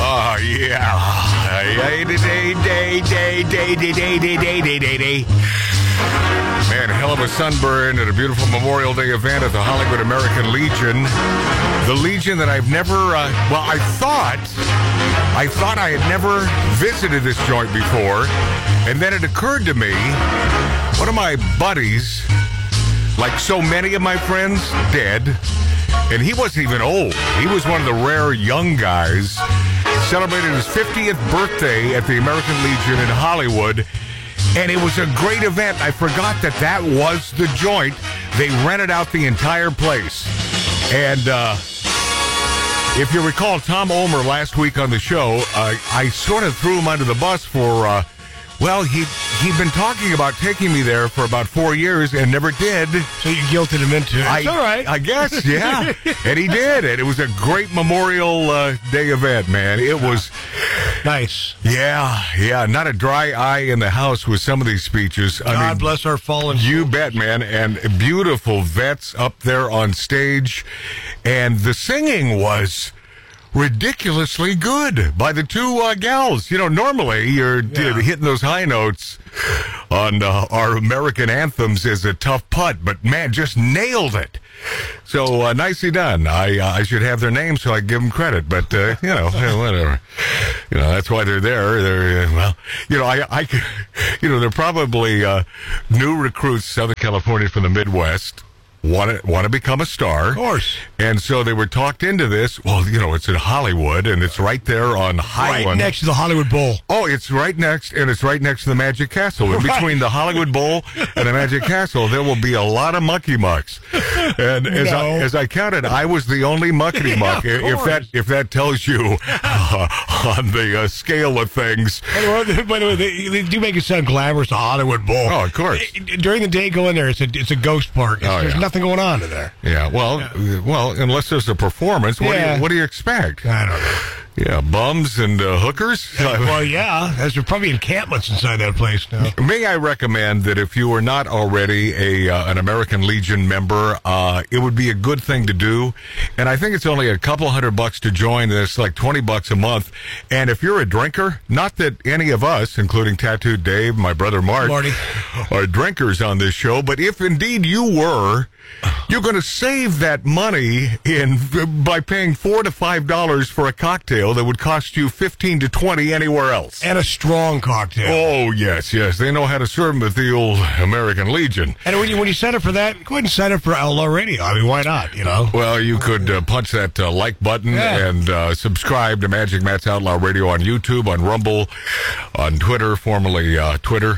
Oh, yeah. Man, hell of a sunburn at a beautiful Memorial Day event at the Hollywood American Legion. The Legion that I've never, I thought I had never visited this joint before. And then it occurred to me, one of my buddies, like so many of my friends, dead. And he wasn't even old. He was one of the rare young guys. Celebrated his 50th birthday at the American Legion in Hollywood. And it was a great event. I forgot that was the joint. They rented out the entire place. And if you recall, Tom Ulmer last week on the show, I sort of threw him under the bus for... he'd been talking about taking me there for about 4 years and never did. So you guilted him into it. It's all right. I guess, yeah. And he did. And it was a great Memorial Day event, man. It was... Nice. Yeah. Not a dry eye in the house with some of these speeches. God bless our fallen You soldiers. bet, man. And beautiful vets up there on stage. And the singing was... ridiculously good by the two gals. You know, normally you're hitting those high notes on our American anthems is a tough putt, but man, just nailed it. So nicely done. I should have their names so I give them credit, but whatever. You know, that's why they're there. They're they're probably new recruits, Southern California from the Midwest. Want to become a star. Of course. And so they were talked into this. Well, it's in Hollywood, and it's right there on Highland. Right next to the Hollywood Bowl. Oh, it's right next to the Magic Castle. In between the Hollywood Bowl and the Magic Castle, there will be a lot of mucky mucks. And as I counted, I was the only muckety muck. If that tells you on the scale of things. By the way, they do make it sound glamorous, the Hollywood Bowl. Oh, of course. During the day, go in there. It's a ghost park. There's nothing going on in there. Yeah, well, unless there's a performance, what do you expect? I don't know. Yeah, bums and hookers? Well, yeah. There's probably encampments inside that place now. May I recommend that if you are not already an American Legion member, it would be a good thing to do. And I think it's only a couple $100 to join. And it's like $20 a month. And if you're a drinker, not that any of us, including Tattooed Dave, my brother Marty, are drinkers on this show, but if indeed you were, you're going to save that money by paying $4 to $5 for a cocktail that would cost you $15 to $20 anywhere else. And a strong cocktail. Oh, yes. They know how to serve them at the old American Legion. And when you sign up for that, go ahead and sign up for Outlaw Radio. I mean, why not, Well, you could punch that like button and subscribe to Magic Matt's Outlaw Radio on YouTube, on Rumble, on Twitter, formerly Twitter.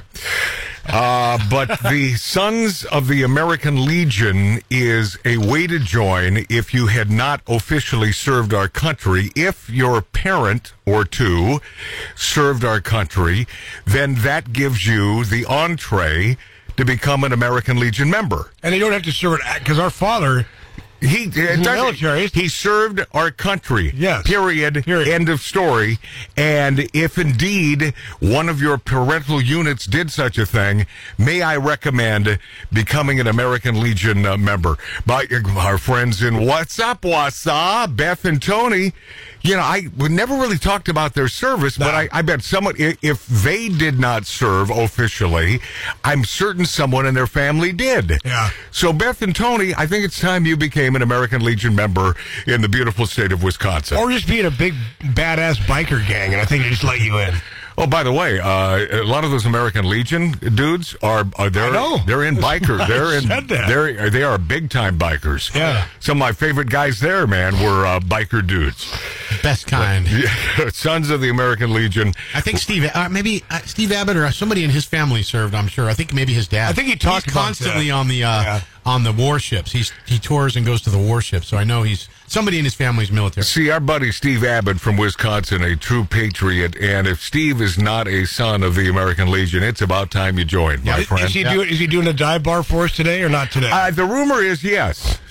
But the Sons of the American Legion is a way to join if you had not officially served our country. If your parent or two served our country, then that gives you the entree to become an American Legion member. And you don't have to serve it, because our father... military. He served our country. Yes. Period. End of story. And if indeed one of your parental units did such a thing, may I recommend becoming an American Legion member. By our friends in What's Up, Beth and Tony. I never really talked about their service, but I bet someone, if they did not serve officially, I'm certain someone in their family did. Yeah. So Beth and Tony, I think it's time you became an American Legion member in the beautiful state of Wisconsin. Or just be in a big badass biker gang, and I think they just let you in. Oh, by the way, a lot of those American Legion dudes they're in bikers. They are big time bikers. Yeah. Some of my favorite guys there, man, were biker dudes. Best kind. Sons of the American Legion. I think Steve Abbott or somebody in his family served, I'm sure. I think maybe his dad. I think he talked about constantly on the warships. He tours and goes to the warships, so I know somebody in his family's military. See, our buddy Steve Abbott from Wisconsin, a true patriot, and if Steve is not a son of the American Legion, it's about time you joined, my friend. Is he doing a dive bar for us today or not today? The rumor is yes.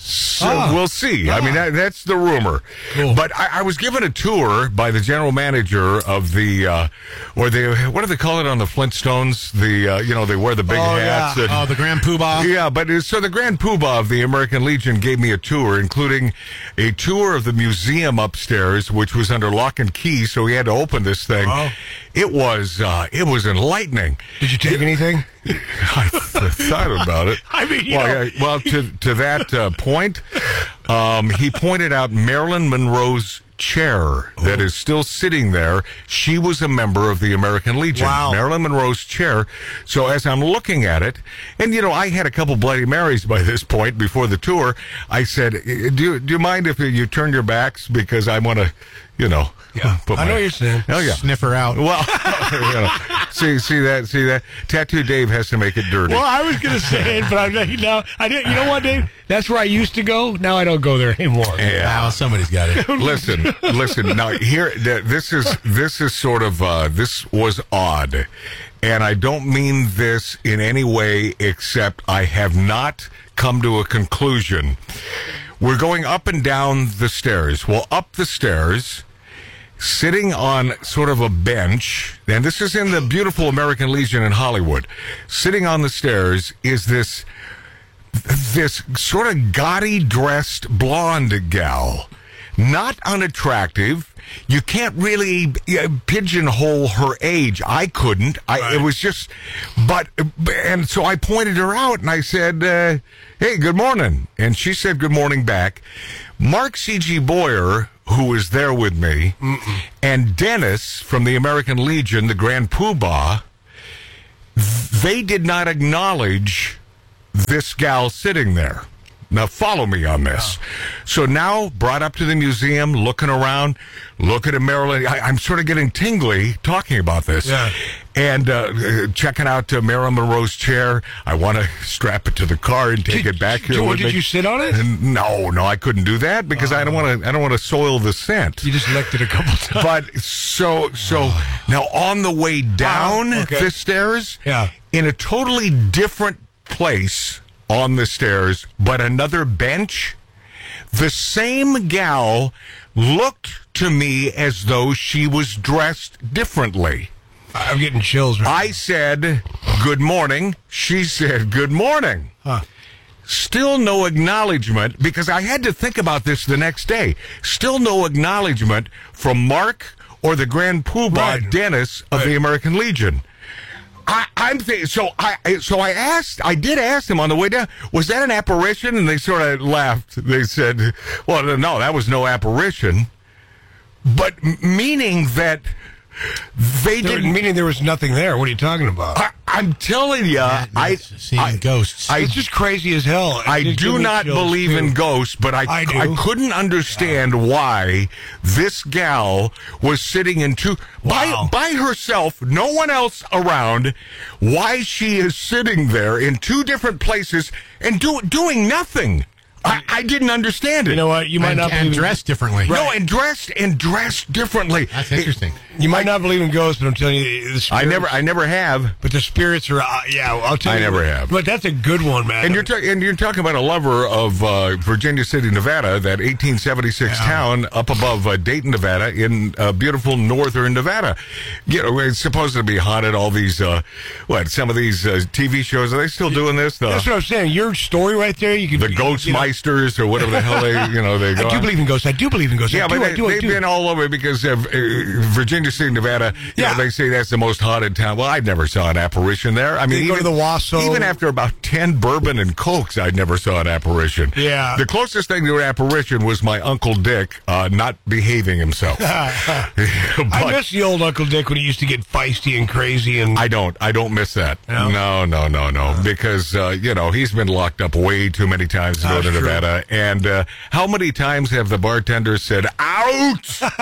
So we'll see. I mean, that's the rumor. Cool. But I was given a tour by the general manager of the, what do they call it on the Flintstones? They wear the big hats. Yeah. The Grand Poobah. Yeah, but so the Grand Poobah of the American Legion gave me a tour, including a tour of the museum upstairs, which was under lock and key, so we had to open this thing. Oh. It was enlightening. Did you take anything? I thought about it. I mean, to that point, he pointed out Marilyn Monroe's chair that is still sitting there. She was a member of the American Legion. Wow. Marilyn Monroe's chair. So as I'm looking at it, and I had a couple Bloody Marys by this point before the tour, I said, do you mind if you turn your backs, because I want to, Yeah, I know what you're saying. Oh yeah, Sniff her out. Well, see that. Tattoo Dave has to make it dirty. Well, I was going to say it, but I didn't. You know what, Dave? That's where I used to go. Now I don't go there anymore. Yeah. Now somebody's got it. Listen. Now here, this is sort of this was odd, and I don't mean this in any way except I have not come to a conclusion. We're going up and down the stairs. Well, up the stairs, sitting on sort of a bench, and this is in the beautiful American Legion in Hollywood, sitting on the stairs is this sort of gaudy dressed blonde gal. Not unattractive. You can't really pigeonhole her age. I couldn't. It was just, and so I pointed her out and I said, hey, good morning. And she said good morning back. Mark C.G. Boyer, who was there with me, and Dennis from the American Legion, the Grand Poobah, they did not acknowledge this gal sitting there. Now, follow me on this. So now, brought up to the museum, looking around, look at a Marilyn. I'm sort of getting tingly talking about this. Yeah. And checking out Marilyn Monroe's chair. I want to strap it to the car and take it back here with me. Did you sit on it? No, I couldn't do that because I don't want to soil the scent. You just licked it a couple times. But so now on the way down the stairs, in a totally different place on the stairs, but another bench, the same gal looked to me as though she was dressed differently. I'm getting chills right I said, good morning. She said, good morning. Still no acknowledgement, because I had to think about this the next day. Still no acknowledgement from Mark or the Grand Poobah, Dennis of the American Legion. I did ask them on the way down, was that an apparition? And they sort of laughed. They said, well, no, that was no apparition. But meaning that they didn't. Meaning there was nothing there. What are you talking about? I'm telling you, seeing ghosts. It's just crazy as hell. I do not believe in ghosts, but I couldn't understand why this gal was sitting in by herself, no one else around, why she is sitting there in two different places and doing nothing. I didn't understand it. You know what? You might not believe dressed differently. No, and dressed differently. That's interesting. You might not believe in ghosts, but I'm telling you, the spirits, I never have. But the spirits are. I'll tell you. I never have. But that's a good one, man. And you're talking about a lover of Virginia City, Nevada, that 1876 town up above Dayton, Nevada, in beautiful northern Nevada. It's supposed to be haunted. All these some of these TV shows, are they still doing this? That's what I'm saying. Your story right there. You can the Ghostmeisters or whatever the hell they go. I do believe in ghosts. Yeah, but they've been all over because Virginia City, Nevada. They say that's the most haunted town. Well, I never saw an apparition there. I mean, you go to the Wasso. Even after about 10 bourbon and cokes, I never saw an apparition. Yeah. The closest thing to an apparition was my Uncle Dick not behaving himself. I miss the old Uncle Dick when he used to get feisty and crazy. And I don't miss that. No. Because he's been locked up way too many times in Northern Nevada. And how many times have the bartenders said, out?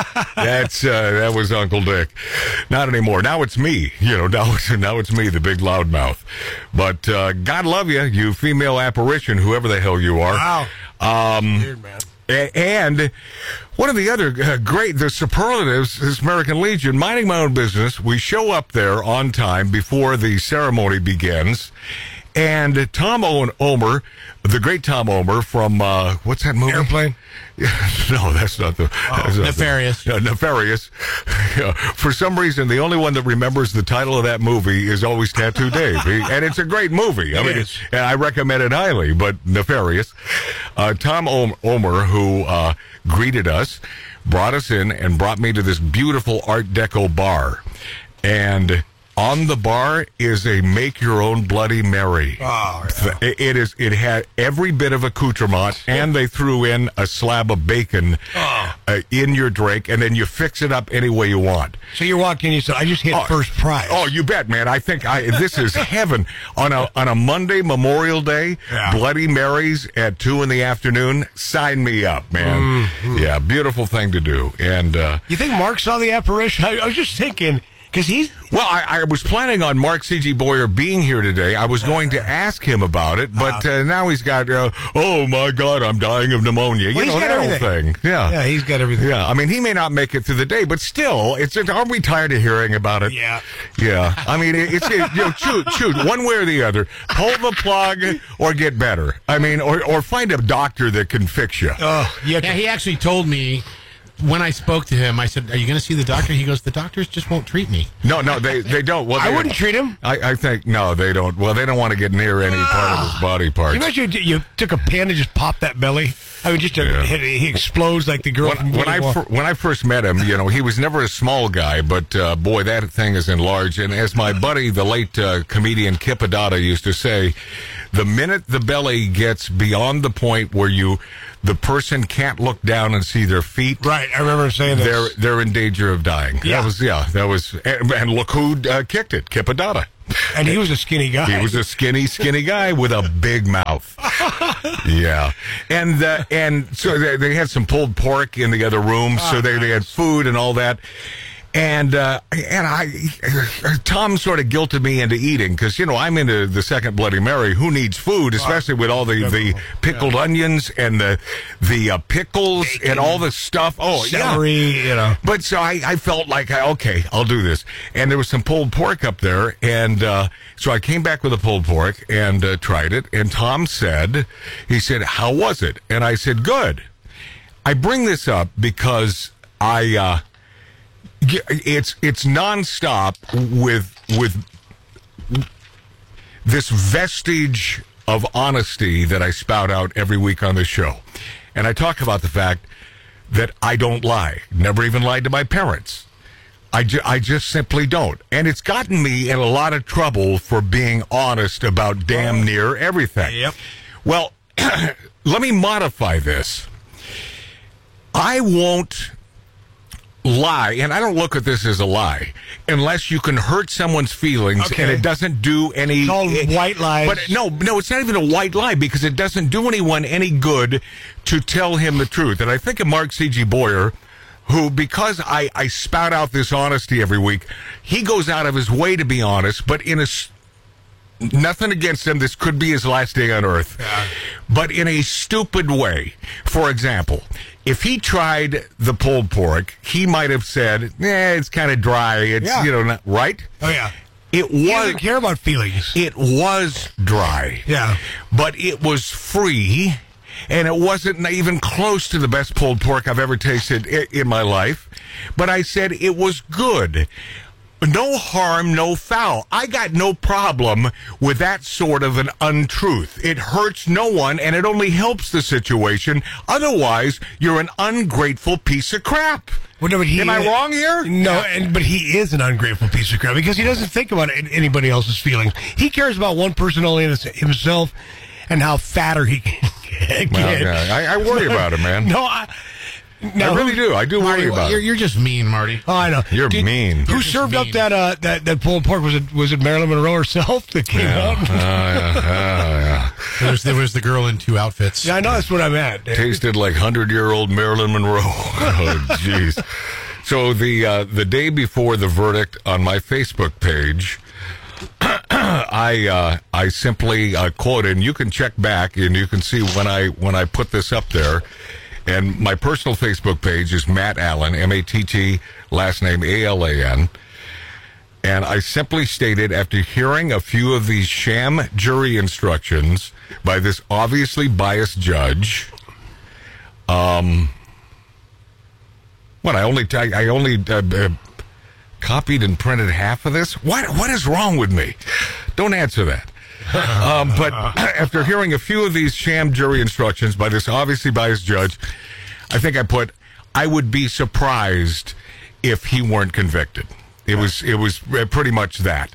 That was Uncle Dick. Not anymore. Now it's me. Now it's me, the big loudmouth. But God love you, you female apparition, whoever the hell you are. Wow. Weird, man. And one of the other the superlatives is American Legion, minding my own business. We show up there on time before the ceremony begins. And Tom Omer, the great Tom Omer from, what's that movie? Airplane? No, that's not the... Nefarious. Nefarious. For some reason, the only one that remembers the title of that movie is always Tattoo Dave. And it's a great movie. I mean, I recommend it highly, but Nefarious. Tom Omer, who greeted us, brought us in and brought me to this beautiful Art Deco bar. And on the bar is a make-your-own Bloody Mary. Oh, yeah. It had every bit of accoutrement, and they threw in a slab of bacon in your drink, and then you fix it up any way you want. So you're walking in, you said, I just hit first prize. Oh, you bet, man. I think this is heaven. On a Monday, Memorial Day, Bloody Marys at 2 in the afternoon, sign me up, man. Mm-hmm. Yeah, beautiful thing to do. And you think Mark saw the apparition? I was just thinking... Because well, I was planning on Mark C.G. Boyer being here today. I was going to ask him about it, but now he's got, oh my God, I'm dying of pneumonia. Well, you know, that whole thing. Yeah, he's got everything. Yeah, I mean, he may not make it through the day, but still, aren't we tired of hearing about it? Yeah. Yeah. I mean, choose one way or the other. Pull the plug or get better. I mean, or find a doctor that can fix you. Yeah, he actually told me. When I spoke to him, I said, are you going to see the doctor? He goes, the doctors just won't treat me. No, they don't. Well, I wouldn't treat him. I think, no, they don't. Well, they don't want to get near any part of his body parts. You imagine you took a pin and just popped that belly? I mean, he explodes like the girl when I first met him, you know, he was never a small guy, but boy, that thing is enlarged. And as my buddy, the late comedian Kip Addotta used to say, the minute the belly gets beyond the point where the person can't look down and see their feet. Right, I remember saying this. They're in danger of dying. Yeah. That was, and look who kicked it, Kip Addotta. And he was a skinny guy. He was a skinny guy with a big mouth. Yeah. And so they had some pulled pork in the other room, so they had food and all that. And Tom sort of guilted me into eating because, you know, I'm into the second Bloody Mary. Who needs food, especially with all the pickled onions and the pickles bacon, and all the stuff. Oh, celery, you know. But so I felt like, okay, I'll do this. And there was some pulled pork up there. And so I came back with a pulled pork and tried it. And Tom said, how was it? And I said, good. I bring this up because it's nonstop with this vestige of honesty that I spout out every week on this show. And I talk about the fact that I don't lie. Never even lied to my parents. I just simply don't. And it's gotten me in a lot of trouble for being honest about damn near everything. Yep. Well, let me modify this. I won't lie, and I don't look at this as a lie, unless you can hurt someone's feelings and it doesn't do any... It's called white lies. But no, it's not even a white lie because it doesn't do anyone any good to tell him the truth. And I think of Mark C.G. Boyer, who, because I spout out this honesty every week, he goes out of his way to be honest, but in a... Nothing against him. This could be his last day on earth. Yeah. But in a stupid way. For example, if he tried the pulled pork, he might have said, it's kind of dry. It's, not right? Oh, yeah. He doesn't care about feelings. It was dry. Yeah. But it was free, and it wasn't even close to the best pulled pork I've ever tasted in my life. But I said it was good. No harm, no foul. I got no problem with that sort of an untruth. It hurts no one, and it only helps the situation. Otherwise, you're an ungrateful piece of crap. Well, no, but Am I wrong here? No, but he is an ungrateful piece of crap because he doesn't think about anybody else's feelings. He cares about one person only, himself, and how fatter he can get. Well, yeah, I worry about him, man. I really do. I do worry about it. You're just mean, Marty. Oh, I know. You're mean. Who served up that pulled pork? Was it Marilyn Monroe herself that came out? Yeah. There was the girl in 2 outfits. Yeah, I know that's what I meant. Tasted like 100-year-old Marilyn Monroe. Oh, jeez. So the day before the verdict on my Facebook page, I simply quoted, and you can check back and you can see when I put this up there. And my personal Facebook page is Matt Allan, M-A-T-T, last name A-L-A-N. And I simply stated, after hearing a few of these sham jury instructions by this obviously biased judge, I only copied and printed half of this? What is wrong with me? Don't answer that. But after hearing a few of these sham jury instructions by this obviously biased judge, I think I would be surprised if he weren't convicted. It was pretty much that.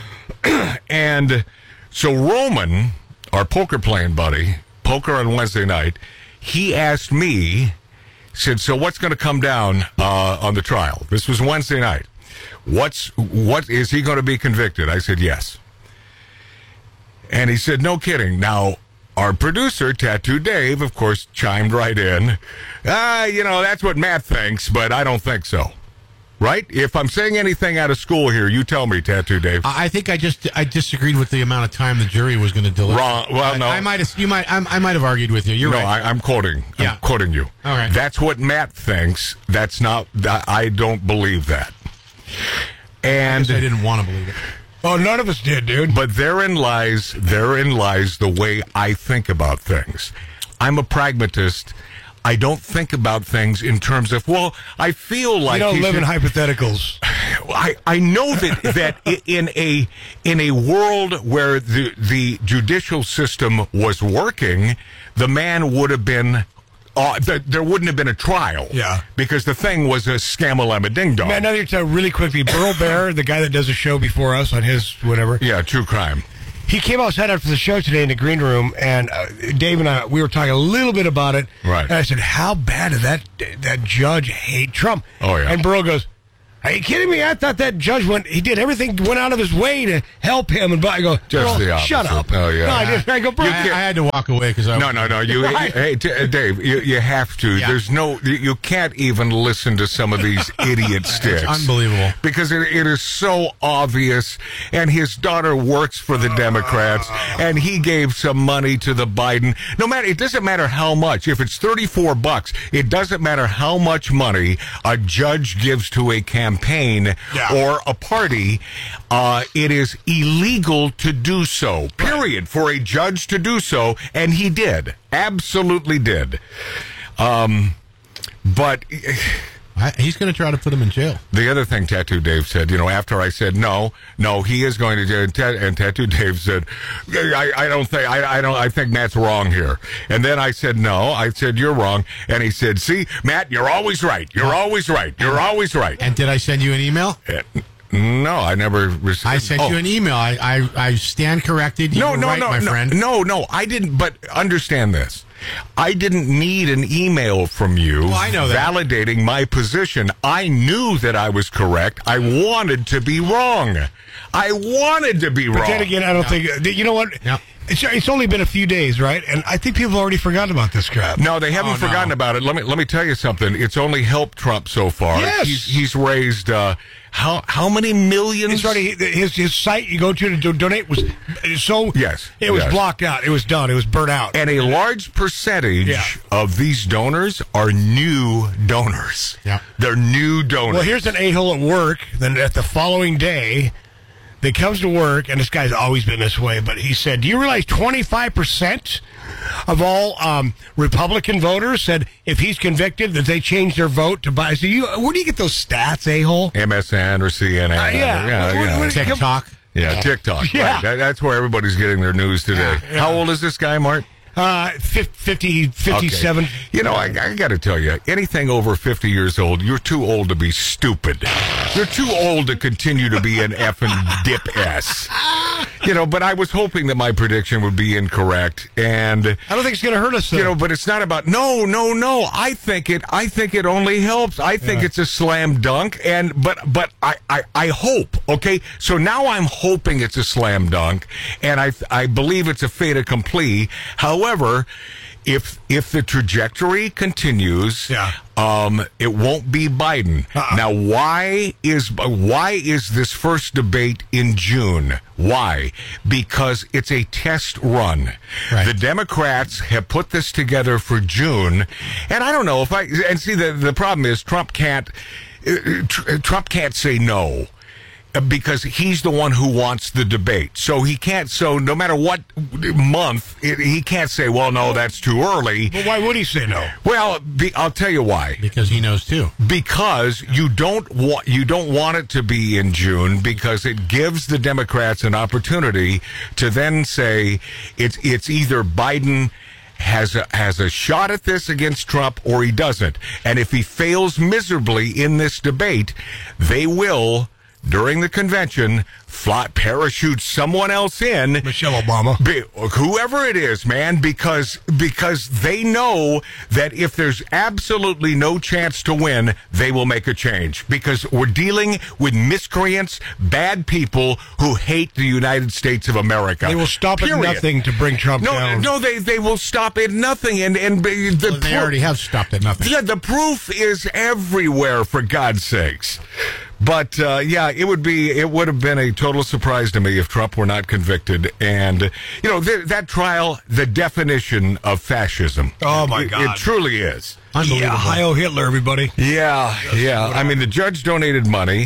And so Roman, our poker playing buddy, poker on Wednesday night, he asked me, said, so what's going to come down on the trial? This was Wednesday night. What is he going to be convicted? I said, yes. And he said, no kidding. Now, our producer, Tattoo Dave, of course, chimed right in. That's what Matt thinks, but I don't think so. Right? If I'm saying anything out of school here, you tell me, Tattoo Dave. I think I disagreed with the amount of time the jury was going to delay. Wrong. Well, no. I might have argued with you. You're right. No, I'm quoting. Yeah. I'm quoting you. All right. That's what Matt thinks. That's not. I don't believe that. And I didn't want to believe it. Oh, none of us did, dude. But therein lies the way I think about things. I'm a pragmatist. I don't think about things in terms of, well, I feel like you don't live in hypotheticals. I know that in a world where the judicial system was working, the man would have been. There wouldn't have been a trial. Yeah. Because the thing was a scam-a-llama ding-dong. Man, now you're telling really quickly, Burl Bear, the guy that does a show before us on his whatever. Yeah, True Crime. He came outside after the show today in the green room, and Dave and I, we were talking a little bit about it. Right. And I said, how bad did that judge hate Trump? Oh, yeah. And Burl goes, are you kidding me? I thought that judge went out of his way to help him. And I go, just the opposite. Shut up. Oh, yeah. No, I go, Burl. I had to walk away because No. Hey, Dave, you have to. Yeah. You can't even listen to some of these idiot sticks. It's unbelievable. Because it is so obvious. And his daughter works for the Democrats, and he gave some money to the Biden. It doesn't matter how much. If it's $34, it doesn't matter how much money a judge gives to a campaign or a party. It is illegal to do so, period, for a judge to do so, and he did. Absolutely did. But he's going to try to put him in jail. The other thing Tattoo Dave said, after I said no, he is going to jail, and Tattoo Dave said, I think Matt's wrong here. And then I said no, I said you're wrong, and he said, see, Matt, you're always right. You're always right. You're always right. And did I send you an email? No, I never received. I sent you an email. I stand corrected. You were right, my friend. No, I didn't. But understand this. I didn't need an email from you I know that. validating my position. I knew that I was correct. I wanted to be wrong. But then again, I don't think... You know what? Yeah. It's only been a few days, right? And I think people have already forgotten about this crap. No, they haven't forgotten about it. Let me tell you something. It's only helped Trump so far. Yes. He's raised... How many millions? It's already his site you go to donate was so it was blocked out. It was done. It was burnt out. And a large percentage of these donors are new donors. Yeah, they're new donors. Well, here's an a-hole at work. Then at the following day, that comes to work, and this guy's always been this way. But he said, "Do you realize 25% of all Republican voters said if he's convicted that they change their vote to buy?" So where do you get those stats, a-hole? MSN or CNN? TikTok. Yeah, TikTok. Yeah. Right. That's where everybody's getting their news today. Yeah. How old is this guy, Mart? 57. Okay. I got to tell you, anything over 50 years old, you're too old to be stupid. You're too old to continue to be an effing dip-ass. But I was hoping that my prediction would be incorrect, and I don't think it's going to hurt us, though. But it's not about no. I think it only helps. I think it's a slam dunk, but I hope. Okay, so now I'm hoping it's a slam dunk, and I believe it's a fait accompli. However, if the trajectory continues, it won't be Biden. Now, why is this first debate in June? Why? Because it's a test run. Right. The Democrats have put this together for June, and I don't know the problem is Trump can't say no. because he's the one who wants the debate. So he can't, no matter what month, he can't say, well, no, that's too early. But why would he say no? Well, I'll tell you why. Because he knows too. Because you don't want it to be in June, because it gives the Democrats an opportunity to then say it's either Biden has a shot at this against Trump or he doesn't. And if he fails miserably in this debate, they will, during the convention, parachute someone else in. Michelle Obama. Whoever it is, man, because they know that if there's absolutely no chance to win, they will make a change. Because we're dealing with miscreants, bad people who hate the United States of America. They will stop at nothing to bring Trump down. No, they will stop at nothing. And they already have stopped at nothing. Yeah, the proof is everywhere, for God's sakes. But, it would have been a total surprise to me if Trump were not convicted. And, that trial, the definition of fascism. Oh, my God. It truly is. Yeah, Heil Hitler, everybody. Yeah. I mean, the judge donated money,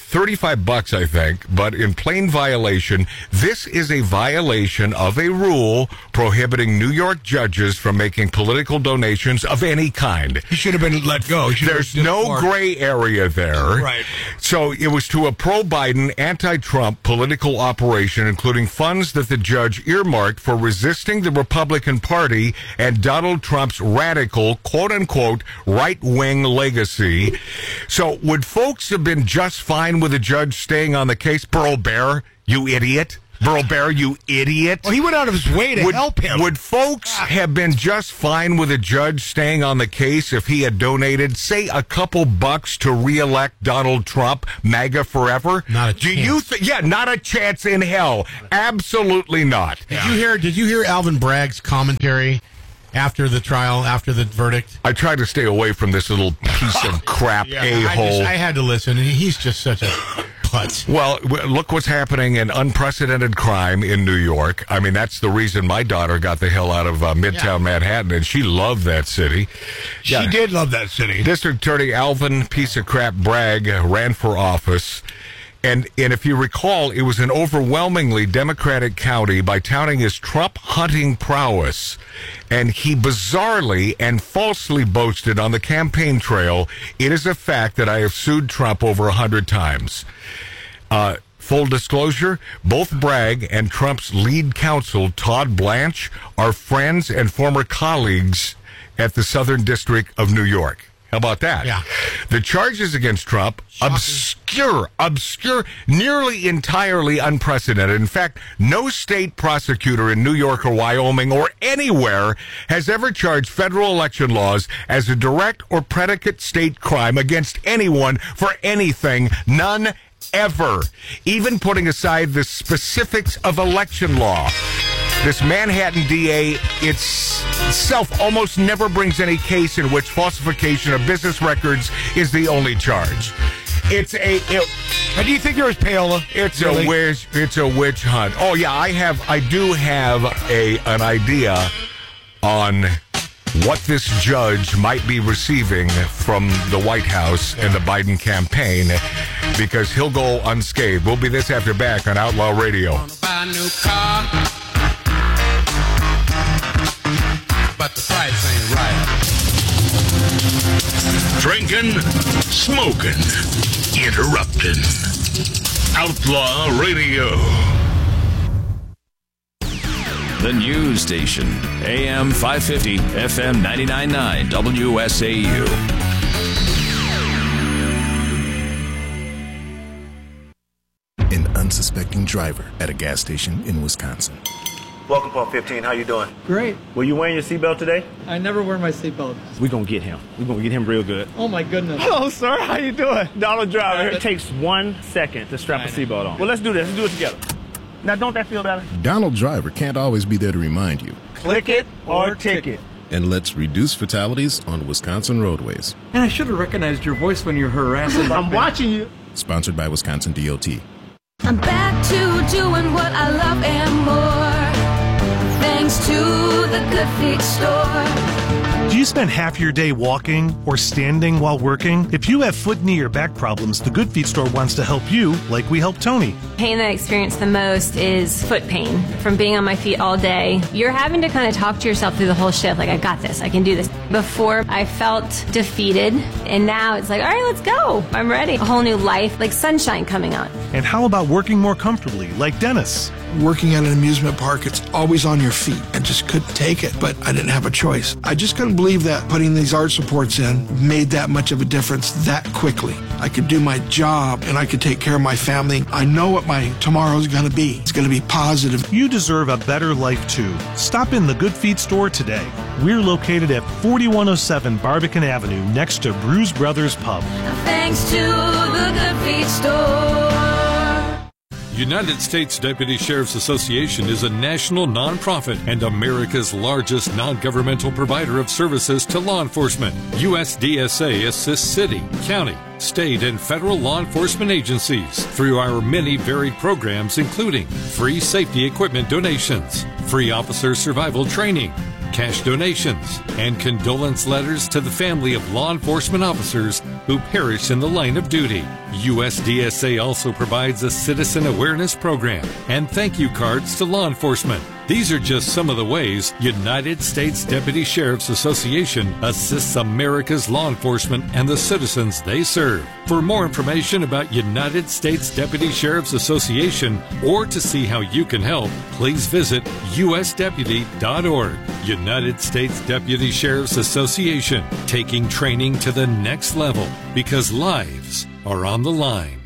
$35, I think, but in plain violation. This is a violation of a rule prohibiting New York judges from making political donations of any kind. He should have been let go. There's no gray area there. Right. So it was to a pro-Biden, anti-Trump political operation, including funds that the judge earmarked for resisting the Republican Party and Donald Trump's radical, quote-unquote, right-wing legacy. So would folks have been just fine with the judge staying on the case? Burl Bear, you idiot. Burl Bear, you idiot. Well, he went out of his way to help him. Would folks have been just fine with a judge staying on the case if he had donated, say, a couple bucks to reelect Donald Trump, MAGA forever? Not a chance. Not a chance in hell. Absolutely not. Did you hear Alvin Bragg's commentary after the trial, after the verdict? I tried to stay away from this little piece of crap a-hole. I had to listen. He's just such a putz. Well, look what's happening in unprecedented crime in New York. I mean, that's the reason my daughter got the hell out of Midtown Manhattan, and she loved that city. She did love that city. District Attorney Alvin piece of crap Bragg ran for office. And if you recall, it was an overwhelmingly Democratic county by touting his Trump hunting prowess. And he bizarrely and falsely boasted on the campaign trail, "It is a fact that I have sued Trump over 100 times." Full disclosure, both Bragg and Trump's lead counsel, Todd Blanche, are friends and former colleagues at the Southern District of New York. How about that? Yeah. The charges against Trump, obscure, nearly entirely unprecedented. In fact, no state prosecutor in New York or Wyoming or anywhere has ever charged federal election laws as a direct or predicate state crime against anyone for anything. None ever. Even putting aside the specifics of election law. This Manhattan DA itself almost never brings any case in which falsification of business records is the only charge. How do you think there was payola? It's a witch hunt. Oh yeah, I do have an idea on what this judge might be receiving from the White House and the Biden campaign, because he'll go unscathed. We'll be this after back on Outlaw Radio. Buy a new car, but the price ain't right. Drinking, smoking, interrupting. Outlaw Radio. The news station, AM 550, FM 99.9, WSAU. An unsuspecting driver at a gas station in Wisconsin. Welcome, Pump 15. How you doing? Great. Were you wearing your seatbelt today? I never wear my seatbelt. We're going to get him. We're going to get him real good. Oh, my goodness. Hello, sir. How you doing? Donald Driver. It takes 1 second to strap a seatbelt on. Well, let's do this. Let's do it together. Now, don't that feel better? Donald Driver can't always be there to remind you. Click it or ticket. And let's reduce fatalities on Wisconsin roadways. And I should have recognized your voice when you're harassing. I'm watching you. Sponsored by Wisconsin DOT. I'm back to doing what I love and more. Thanks to the Good Feet store. Do you spend half your day walking or standing while working? If you have foot, knee, or back problems, the Good Feet store wants to help you like we helped Tony. Pain that I experience the most is foot pain from being on my feet all day. You're having to kind of talk to yourself through the whole shift, like, I got this, I can do this. Before, I felt defeated, and now it's like, all right, let's go. I'm ready. A whole new life, like sunshine coming on. And how about working more comfortably, like Dennis? Working at an amusement park, it's always on your feet. I just couldn't take it, but I didn't have a choice. I just couldn't believe that putting these arch supports in made that much of a difference that quickly. I could do my job and I could take care of my family. I know what my tomorrow's going to be. It's going to be positive. You deserve a better life too. Stop in the Good Feet store today. We're located at 4107 Barbican Avenue next to Bruise Brothers Pub. Thanks to the Good Feet store. United States Deputy Sheriff's Association is a national nonprofit and America's largest non-governmental provider of services to law enforcement. USDSA assists city, county, state, and federal law enforcement agencies through our many varied programs, including free safety equipment donations, free officer survival training, cash donations, and condolence letters to the family of law enforcement officers who perish in the line of duty. USDSA also provides a citizen awareness program and thank you cards to law enforcement. These are just some of the ways United States Deputy Sheriff's Association assists America's law enforcement and the citizens they serve. For more information about United States Deputy Sheriff's Association or to see how you can help, please visit usdeputy.org. United States Deputy Sheriff's Association, taking training to the next level because lives are on the line.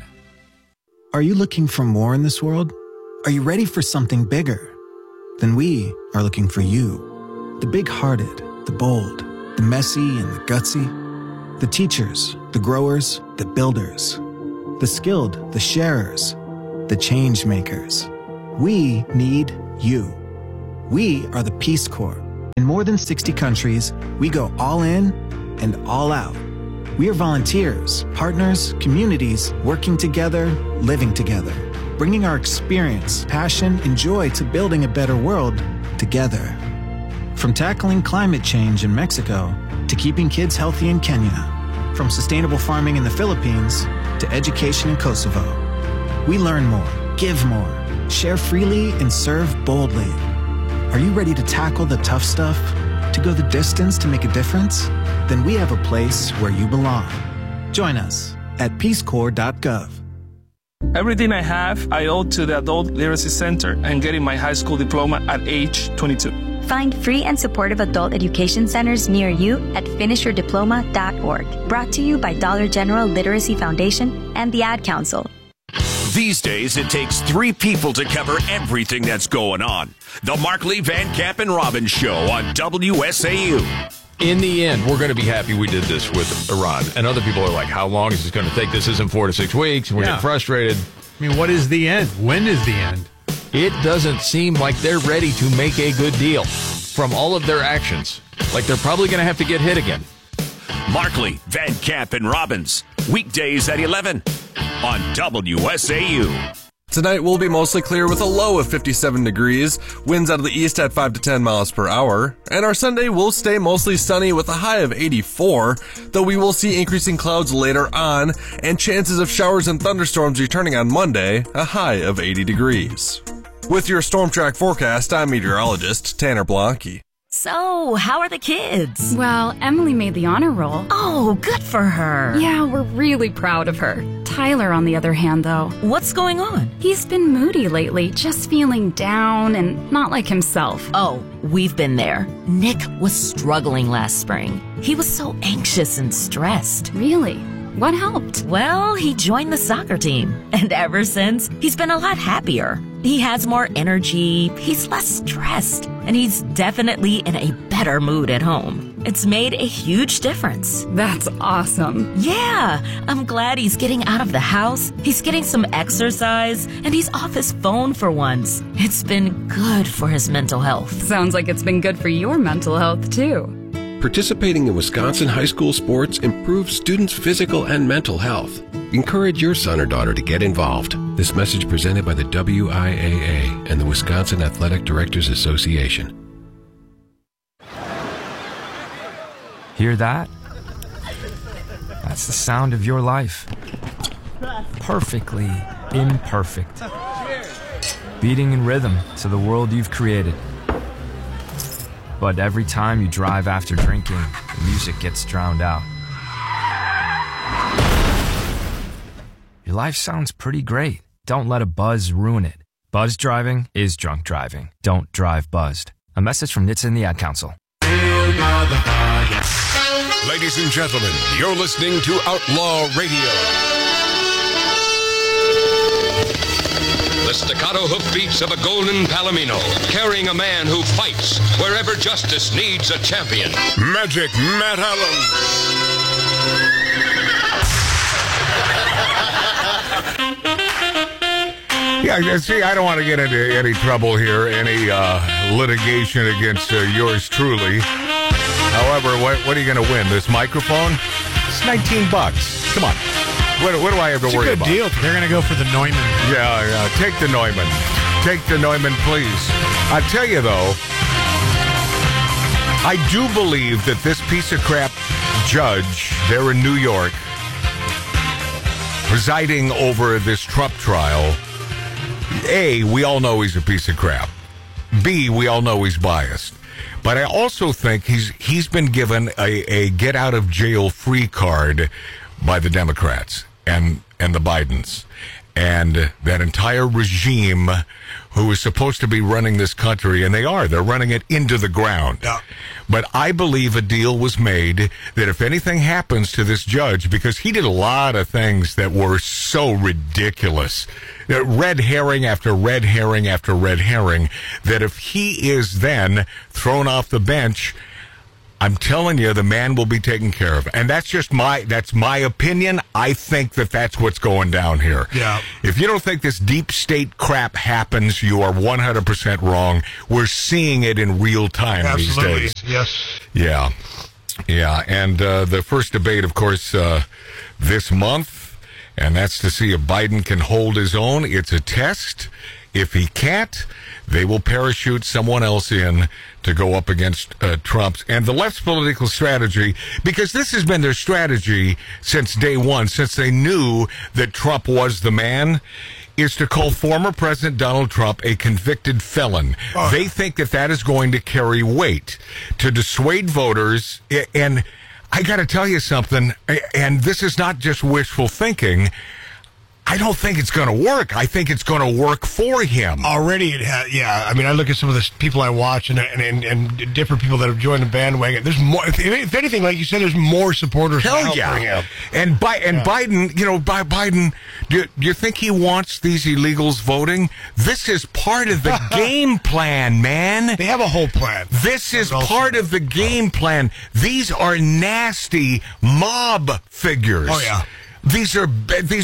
Are you looking for more in this world? Are you ready for something bigger? Then we are looking for you. The big-hearted, the bold, the messy and the gutsy. The teachers, the growers, the builders. The skilled, the sharers, the change makers. We need you. We are the Peace Corps. In more than 60 countries, we go all in and all out. We are volunteers, partners, communities, working together, living together, bringing our experience, passion, and joy to building a better world together. From tackling climate change in Mexico to keeping kids healthy in Kenya, from sustainable farming in the Philippines to education in Kosovo. We learn more, give more, share freely, and serve boldly. Are you ready to tackle the tough stuff? To go the distance to make a difference? Then we have a place where you belong. Join us at peacecorps.gov. Everything I have, I owe to the Adult Literacy Center and getting my high school diploma at age 22. Find free and supportive adult education centers near you at finishyourdiploma.org. Brought to you by Dollar General Literacy Foundation and the Ad Council. These days, it takes 3 people to cover everything that's going on. The Markley, Van Camp, and Robbins Show on WSAU. In the end, we're going to be happy we did this with Iran. And other people are like, how long is this going to take? This isn't 4 to 6 weeks. And we're getting frustrated. I mean, what is the end? When is the end? It doesn't seem like they're ready to make a good deal from all of their actions. Like they're probably going to have to get hit again. Markley, Van Camp, and Robbins. Weekdays at 11 on WSAU. Tonight will be mostly clear with a low of 57 degrees, winds out of the east at 5 to 10 miles per hour, and our Sunday will stay mostly sunny with a high of 84, though we will see increasing clouds later on, and chances of showers and thunderstorms returning on Monday, a high of 80 degrees. With your Storm Track forecast, I'm meteorologist Tanner Blanke. So, how are the kids? Well, Emily made the honor roll. Oh, good for her. Yeah, we're really proud of her. Tyler, on the other hand, though. What's going on? He's been moody lately, just feeling down and not like himself. Oh, we've been there. Nick was struggling last spring. He was so anxious and stressed. Really? What helped? Well, he joined the soccer team. And ever since, he's been a lot happier. He has more energy, he's less stressed, and he's definitely in a better mood at home. It's made a huge difference. That's awesome. Yeah, I'm glad he's getting out of the house, he's getting some exercise, and he's off his phone for once. It's been good for his mental health. Sounds like it's been good for your mental health, too. Participating in Wisconsin high school sports improves students' physical and mental health. Encourage your son or daughter to get involved. This message presented by the WIAA and the Wisconsin Athletic Directors Association. Hear that? That's the sound of your life. Perfectly imperfect. Beating in rhythm to the world you've created. But every time you drive after drinking, the music gets drowned out. Your life sounds pretty great. Don't let a buzz ruin it. Buzz driving is drunk driving. Don't drive buzzed. A message from NHTSA and the Ad Council. Ladies and gentlemen, you're listening to Outlaw Radio. The staccato hoofbeats of a golden palomino, carrying a man who fights wherever justice needs a champion. Magic Matt Allen. Yeah, see, I don't want to get into any trouble here, any litigation against yours truly. However, what are you going to win? This microphone? It's $19. Come on. What do I have to worry about? It's a good deal. They're going to go for the Neumann. Yeah, take the Neumann. Take the Neumann, please. I tell you, though, I do believe that this piece of crap judge there in New York, presiding over this Trump trial, A, we all know he's a piece of crap. B, we all know he's biased. But I also think he's been given a get out of jail free card by the Democrats and the Bidens and that entire regime who is supposed to be running this country, and they're running it into the ground. Yeah. But I believe a deal was made that if anything happens to this judge, because he did a lot of things that were so ridiculous, red herring after red herring after red herring, that if he is then thrown off the bench, I'm telling you, the man will be taken care of. And that's just my opinion. I think that's what's going down here. Yeah. If you don't think this deep state crap happens, you are 100% wrong. We're seeing it in real time these days. Yes. Yeah. Yeah. And the first debate, of course, this month, and that's to see if Biden can hold his own. It's a test. If he can't, they will parachute someone else in to go up against Trump's and the left's political strategy, because this has been their strategy since day one, since they knew that Trump was the man, is to call former President Donald Trump a convicted felon. They think that is going to carry weight to dissuade voters. And I got to tell you something, and this is not just wishful thinking. I don't think it's going to work. I think it's going to work for him. Already it has, yeah. I mean, I look at some of the people I watch and different people that have joined the bandwagon. There's more, if anything, like you said, there's more supporters Hell for him. And Biden, Biden, do you think he wants these illegals voting? This is part of the game plan, man. They have a whole plan. This is part of the game plan. These are nasty mob figures. Oh, yeah. These are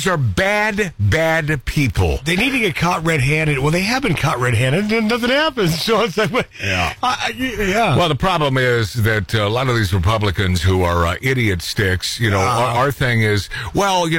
bad people. They need to get caught red-handed. Well, they have been caught red-handed, and nothing happens. So it's like, yeah. Yeah. Well, the problem is that a lot of these Republicans who are idiot sticks, our thing is, well,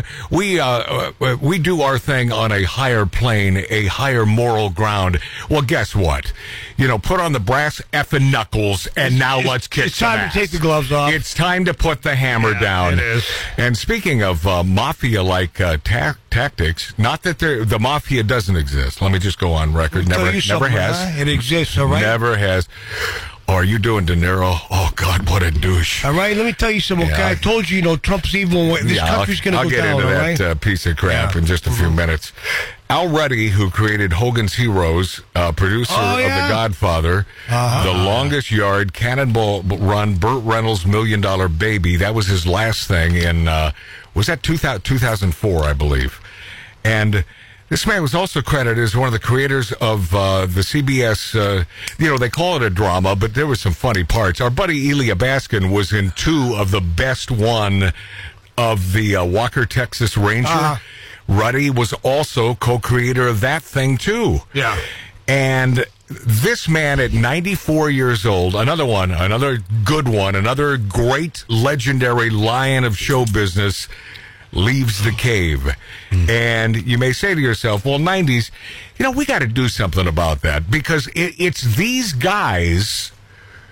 we do our thing on a higher plane, a higher moral ground. Well, guess what? Put on the brass effing knuckles, and now let's kick It's time ass. to take the gloves off. It's time to put the hammer down. It is. And speaking of mafia-like tactics, not that the mafia doesn't exist. Let me just go on record. Never has. It exists, all right? Never has. Oh, are you doing De Niro? Oh, God, what a douche. All right, let me tell you something, okay? I told you, Trump's evil. This country's going to go down, I'll get into all that right? Piece of crap in just a few minutes. Al Ruddy, who created Hogan's Heroes, producer of The Godfather, The Longest Yard, Cannonball Run, Burt Reynolds' $1 Million Baby. That was his last thing in, was that 2004, I believe. And this man was also credited as one of the creators of the CBS, they call it a drama, but there were some funny parts. Our buddy Elia Baskin was in 2 of the best one of the Walker, Texas Ranger. Ruddy was also co-creator of that thing, too. Yeah. And this man at 94 years old, another good one, another great legendary lion of show business, leaves the cave. And you may say to yourself, well, 90s, we got to do something about that, because it's these guys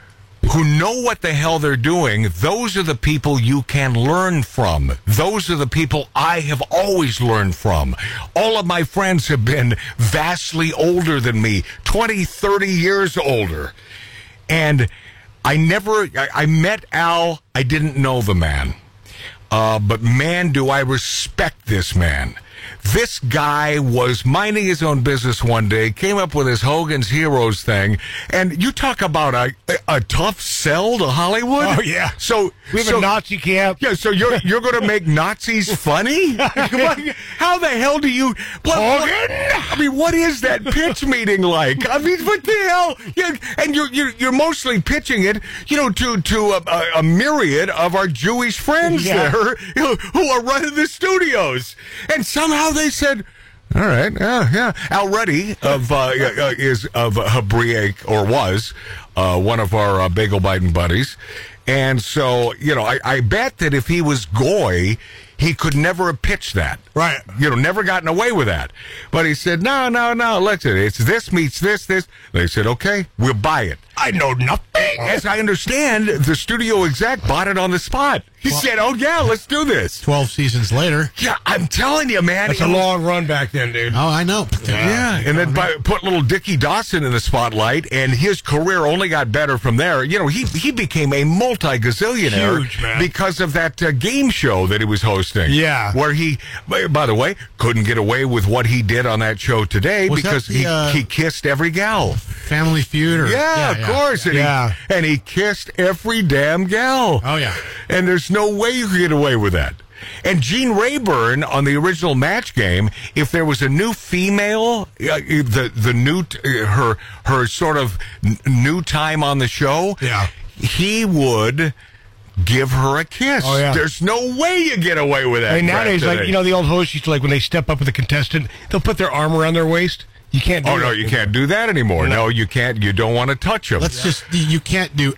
who know what the hell they're doing, those are the people you can learn from. Those are the people I have always learned from. All of my friends have been vastly older than me, 20, 30 years older. And I met Al, I didn't know the man. But man, do I respect this man. This guy was minding his own business one day, came up with his Hogan's Heroes thing, and you talk about a tough sell to Hollywood. Oh yeah. So we have a Nazi camp. Yeah. So you're going to make Nazis funny? How the hell do you? I mean, what is that pitch meeting like? I mean, what the hell? Yeah, and you're mostly pitching it, to a myriad of our Jewish friends there, who are running the studios, and somehow they said, all right, yeah. Al Ruddy is of Hebraic, or was one of our bagel biting buddies. And so, I bet that if he was Goy, he could never have pitched that. Right. Never gotten away with that. But he said, no, listen, it's this meets this. They said, okay, we'll buy it. I know nothing. As I understand, the studio exec bought it on the spot. He said, oh, yeah, let's do this. 12 seasons later. Yeah, I'm telling you, man. That's a long run back then, dude. Oh, I know. Yeah, and then put little Dickie Dawson in the spotlight, and his career only got better from there. He became a multi-gazillionaire. Huge, man. Because of that game show that he was hosting. Yeah. Where he, by the way, couldn't get away with what he did on that show today because he kissed every gal. Family Feud? Yeah, of course. And he kissed every damn gal. Oh, yeah. And there's no way you could get away with that. And Gene Rayburn on the original Match Game, if there was a new female, her sort of new time on the show, he would give her a kiss. Oh, yeah. There's no way you get away with that. And nowadays, the old hosts used to, when they step up with a contestant, they'll put their arm around their waist. You can't do that. No, you can't do that anymore. No, you can't. You don't want to touch them. You can't do